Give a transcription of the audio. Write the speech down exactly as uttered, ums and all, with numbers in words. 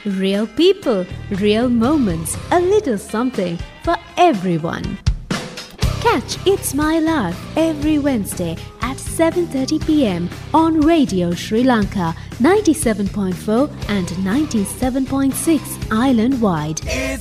Real people, real moments, a little something for everyone. Catch It's My Life every Wednesday at seven thirty p m on Radio Sri Lanka ninety-seven point four and ninety-seven point six island wide.